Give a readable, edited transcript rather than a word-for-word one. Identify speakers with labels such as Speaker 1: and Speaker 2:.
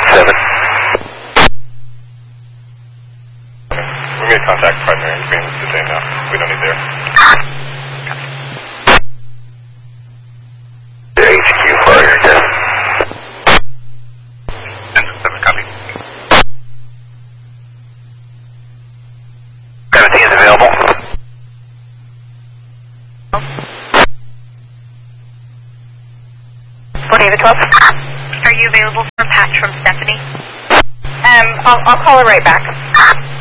Speaker 1: 7.
Speaker 2: We made contact primary and green today now. We don't need there.
Speaker 1: HQ for your 10.
Speaker 2: 7, copy.
Speaker 1: 17 is available.
Speaker 3: David 12. Are you available for a patch from Stephanie?
Speaker 4: I'll call her right back.